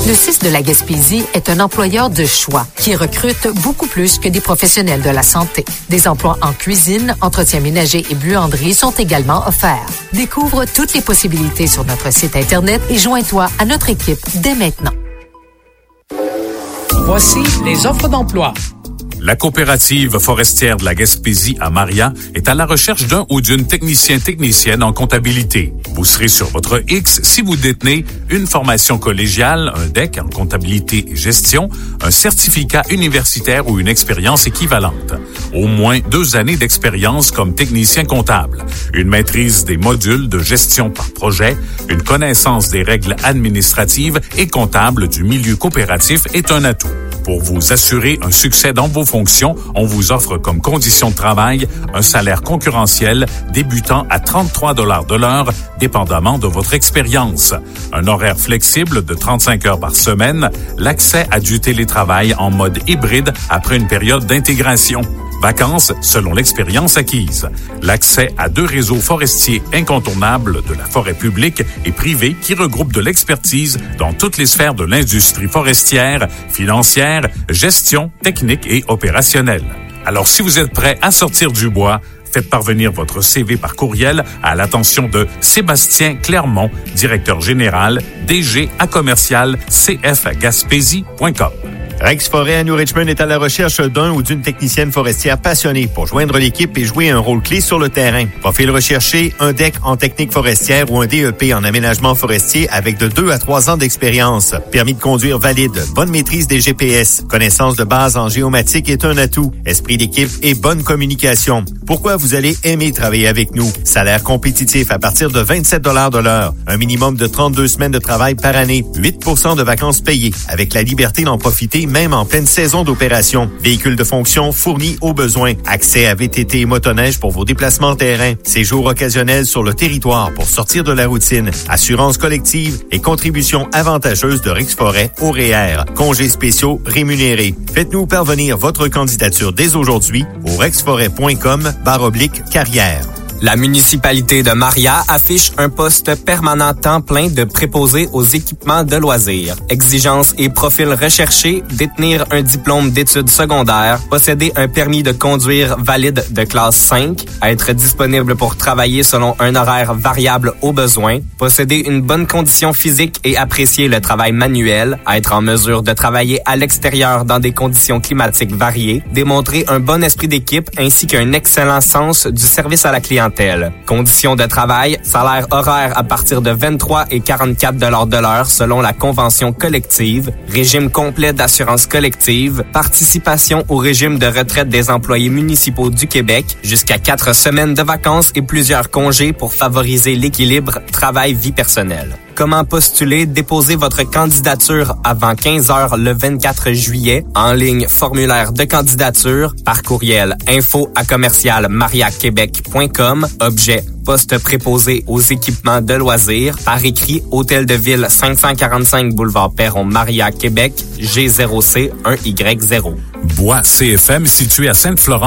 Le CIS de la Gaspésie est un employeur de choix qui recrute beaucoup plus que des professionnels de la santé. Des emplois en cuisine, entretien ménager et buanderie sont également offerts. Découvre toutes les possibilités sur notre site Internet et joins-toi à notre équipe dès maintenant. Voici les offres d'emploi. La coopérative forestière de la Gaspésie à Maria est à la recherche d'un ou d'une technicienne en comptabilité. Vous serez sur votre X si vous détenez une formation collégiale, un DEC en comptabilité et gestion, un certificat universitaire ou une expérience équivalente. Au moins 2 années d'expérience comme technicien comptable, une maîtrise des modules de gestion par projet, une connaissance des règles administratives et comptables du milieu coopératif est un atout. Pour vous assurer un succès dans vos fonctions, on vous offre comme condition de travail un salaire concurrentiel débutant à 33 $ de l'heure, dépendamment de votre expérience. Un horaire flexible de 35 heures par semaine, l'accès à du télétravail en mode hybride après une période d'intégration. Vacances selon l'expérience acquise. L'accès à 2 réseaux forestiers incontournables de la forêt publique et privée qui regroupent de l'expertise dans toutes les sphères de l'industrie forestière, financière, gestion, technique et opérationnelle. Alors si vous êtes prêt à sortir du bois, faites parvenir votre CV par courriel à l'attention de Sébastien Clermont, directeur général, DG à commercial cfgaspésie.com. Rex Forêt à New Richmond est à la recherche d'un ou d'une technicienne forestière passionnée pour joindre l'équipe et jouer un rôle clé sur le terrain. Profil recherché, un DEC en technique forestière ou un DEP en aménagement forestier avec de 2 à 3 ans d'expérience. Permis de conduire valide, bonne maîtrise des GPS, connaissance de base en géomatique est un atout, esprit d'équipe et bonne communication. Pourquoi vous allez aimer travailler avec nous? Salaire compétitif à partir de 27 $ de l'heure, un minimum de 32 semaines de travail par année, 8 % de vacances payées, avec la liberté d'en profiter même en pleine saison d'opération. Véhicule de fonction fourni au besoin. Accès à VTT et motoneige pour vos déplacements terrain. Séjour occasionnel sur le territoire pour sortir de la routine. Assurance collective et contribution avantageuse de Rex Forêt au REER. Congés spéciaux rémunérés. Faites-nous parvenir votre candidature dès aujourd'hui au rexforêt.com/carrière. La municipalité de Maria affiche un poste permanent temps plein de préposé aux équipements de loisirs. Exigences et profils recherchés, détenir un diplôme d'études secondaires, posséder un permis de conduire valide de classe 5, être disponible pour travailler selon un horaire variable au besoin, posséder une bonne condition physique et apprécier le travail manuel, être en mesure de travailler à l'extérieur dans des conditions climatiques variées, démontrer un bon esprit d'équipe ainsi qu'un excellent sens du service à la clientèle. Conditions de travail, salaire horaire à partir de 23 et 44 $ de l'heure selon la convention collective, régime complet d'assurance collective, participation au régime de retraite des employés municipaux du Québec, jusqu'à 4 semaines de vacances et plusieurs congés pour favoriser l'équilibre travail-vie personnelle. Comment postuler? Déposez votre candidature avant 15 heures le 24 juillet en ligne formulaire de candidature par courriel info@mariaquebec.com, objet poste préposé aux équipements de loisirs, par écrit Hôtel de Ville 545 boulevard Perron, Maria, Québec, G0C 1Y0. Bois CFM situé à Sainte-Florence.